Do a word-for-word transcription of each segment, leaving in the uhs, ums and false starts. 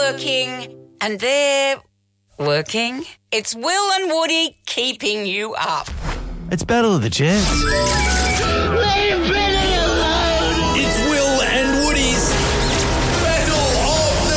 working and they're working. It's Will and Woody keeping you up. It's Battle of the Jets. Leave Billy alone! It's Will and Woody's Battle of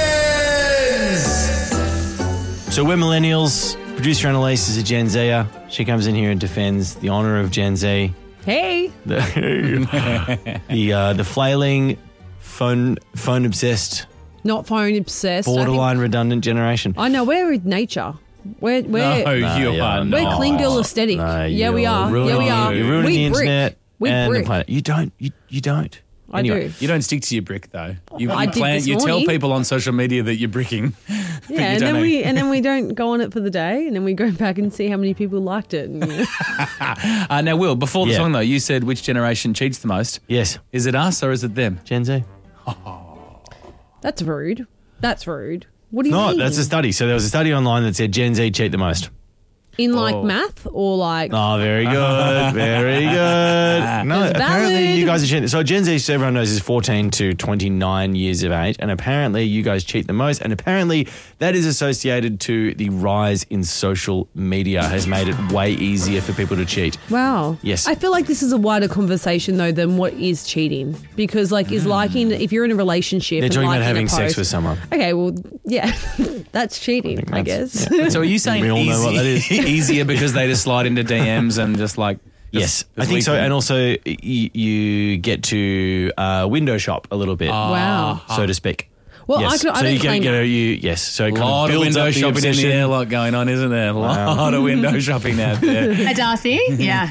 the Gens! So we're millennials. Producer Annalise is a Gen Zer. She comes in here and defends the honour of Gen Z. Hey. The the, uh, the flailing, phone phone obsessed, Not phone obsessed. borderline I, think, redundant generation. I know, we're with nature. We're, we're, No, you yeah, are no. we're not. clean girl aesthetic. No, yeah, we you're are. ruining- Yeah, we are. You're ruining we the brick. internet We and brick. the planet. You don't. You, you don't. I Anyway, do. You don't stick to your brick though. You, I you did this You tell morning. people on social media that you're bricking. but Yeah, you and don't then know. we and then we don't go on it for the day, and then we go back and see how many people liked it. And, you know. Uh, now, Will, before the Yeah. song though, you said which generation cheats the most. yes, Is it us or is it them? Gen Z. That's rude. That's rude. What do you No, mean? that's a study. So there was a study online that said Gen Z cheat the most. In like Oh. math or like Oh, very good. Very good. No, It's apparently valid. you guys are cheating. So Gen Z, so everyone knows, is fourteen to twenty-nine years of age. And apparently you guys cheat the most. And apparently that is associated to the rise in social media has made it way easier for people to cheat. wow. Yes. I feel like this is a wider conversation though than what is cheating, because like is liking if you're in a relationship. They're and talking about liking a having sex post- with someone. Okay, well, yeah, that's cheating, I, that's- guess. So are you saying We all know easy, what that is. easier because they just slide into D Ms and just like Yes, just- I just think so. leak them? And also y- you get to uh, window shop a little bit, Wow. so to speak. Well, yes. I, could, I so don't you claim get, you know, that. you yes. So it A kind lot of of builds window up the shopping in the obsession. airlock going on, isn't there? A lot of window shopping out there. Hi, Darcy. Yeah.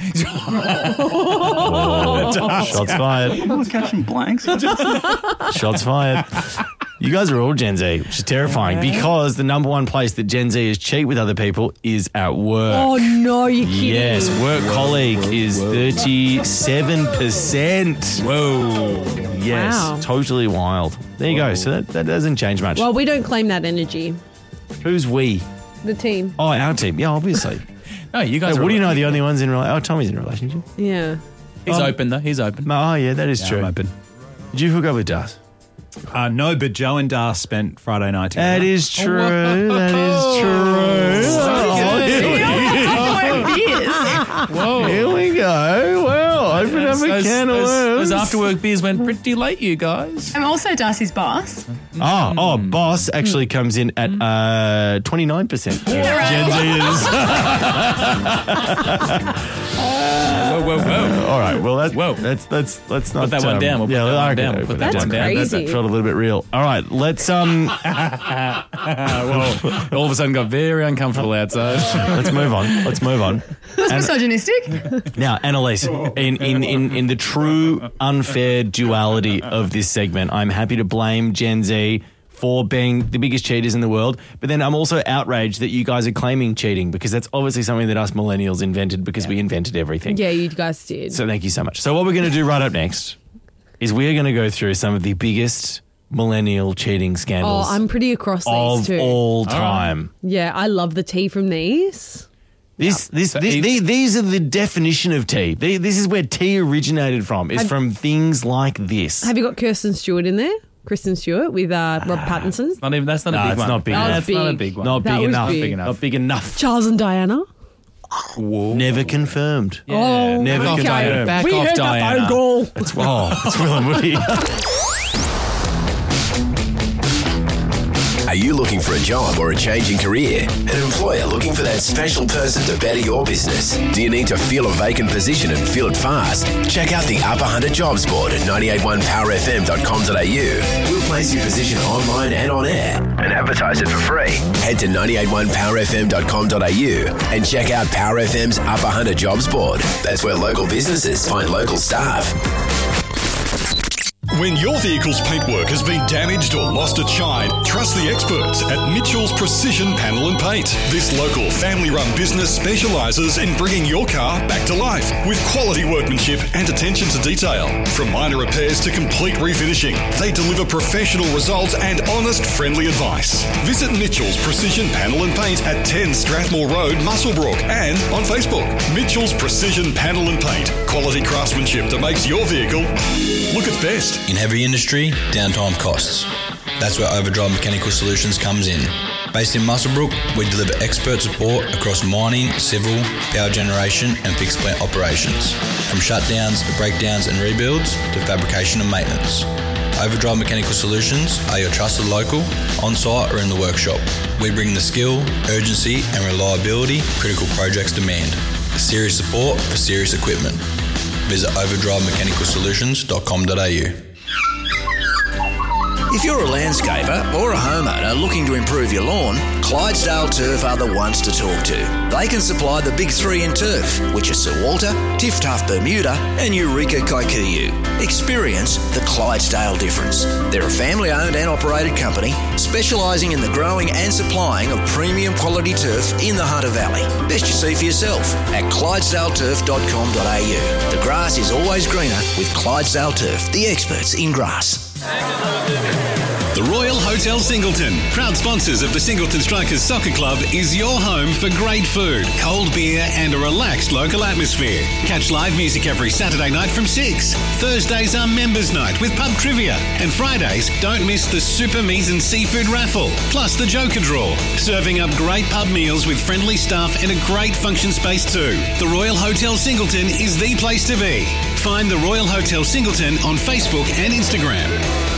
Shots fired. I was catching blanks. Shots fired. You guys are all Gen Z, which is terrifying because the number one place that Gen Z is cheat with other people is at work. Oh no, you're kidding. Yes, work colleague is thirty-seven percent. Whoa. Yes, Wow. totally wild. There you go. So that, that doesn't change much. Well, we don't claim that energy. Who's we? The team. Oh, our team. Yeah, obviously. No, you guys Hey, are what do you know? The only ones in relationship? Oh, Tommy's in a relationship. Yeah. He's Oh. open though. He's open. Oh, yeah, that is Yeah, true. I'm open. Did you hook up with Das? Uh, no, but Joe and Dar spent Friday night together. That is true. That is true. Oh, here we Whoa. Here we go. Well, open up a Those- can of those- worms. Those after work beers went pretty late, you guys. I'm also Darcy's boss. Oh, oh, boss actually comes in at uh, twenty-nine percent. Gen Zers. Whoa, whoa, whoa. All right. Well, that's Whoa. that's that's let's not Put that one um, down. We'll put yeah, that I one can down. We'll put put that that That's one down. That, that crazy. felt a little bit real. All right. Let's um Whoa. All of a sudden got very uncomfortable outside. let's move on. Let's move on. That's And- misogynistic. Now, Annalise, in, in, in, in the true unfair duality of this segment, I'm happy to blame Gen Z for being the biggest cheaters in the world, but then I'm also outraged that you guys are claiming cheating because that's obviously something that us millennials invented because we invented everything. Yeah, you guys did. So thank you so much. So what we're going to do right up next is we're going to go through some of the biggest millennial cheating oh, scandals I'm pretty across these of too. all time. Yeah, I love the tea from these. This, this, So this, if- the- these are the definition of tea. The- This is where tea originated from. Is Have- from things like this. Have you got Kirsten Stewart in there? Kristen Stewart with uh, Rob Pattinson. Not even. That's not No, a big it's one. not big That was That's not a big. big one. Not That big was enough. big. Big enough. Not big enough. Charles and Diana. Never confirmed. Oh, Never okay. confirmed. Back we off, heard Diana. the phone call. It's, oh, it's Will and Woody. Are you looking for a job or a change in career? An employer looking for that special person to better your business? Do you need to fill a vacant position and fill it fast? Check out the Upper Hunter Jobs Board at nine eight one power f m dot com dot a u. We'll place your position online and on air and advertise it for free. Head to nine eight one power f m dot com dot a u and check out Power F M's Upper Hunter Jobs Board. That's where local businesses find local staff. When your vehicle's paintwork has been damaged or lost its shine, trust the experts at Mitchell's Precision Panel and Paint. This local family-run business specialises in bringing your car back to life with quality workmanship and attention to detail. From minor repairs to complete refinishing, they deliver professional results and honest, friendly advice. Visit Mitchell's Precision Panel and Paint at ten Strathmore Road, Muswellbrook, and on Facebook. Mitchell's Precision Panel and Paint. Quality craftsmanship that makes your vehicle look its best. In heavy industry, downtime costs. That's where Overdrive Mechanical Solutions comes in. Based in Muswellbrook, we deliver expert support across mining, civil, power generation and fixed plant operations. From shutdowns, breakdowns and rebuilds to fabrication and maintenance. Overdrive Mechanical Solutions are your trusted local, on-site or in the workshop. We bring the skill, urgency and reliability critical projects demand. Serious support for serious equipment. Visit overdrive mechanical solutions dot com dot a u. If you're a landscaper or a homeowner looking to improve your lawn, Clydesdale Turf are the ones to talk to. They can supply the big three in turf, which are Sir Walter, Tiff Tough Bermuda and Eureka Kikuyu. Experience the Clydesdale difference. They're a family-owned and operated company specialising in the growing and supplying of premium quality turf in the Hunter Valley. Best you see for yourself at clydesdale turf dot com dot a u. The grass is always greener with Clydesdale Turf, the experts in grass. The Royal Hotel Singleton, proud sponsors of the Singleton Strikers Soccer Club, is your home for great food, cold beer and a relaxed local atmosphere. Catch live music every Saturday night from six. Thursdays are members night with pub trivia. And Fridays, don't miss the Super Mies and Seafood raffle, plus the Joker draw. Serving up great pub meals with friendly staff and a great function space too. The Royal Hotel Singleton is the place to be. Find the Royal Hotel Singleton on Facebook and Instagram.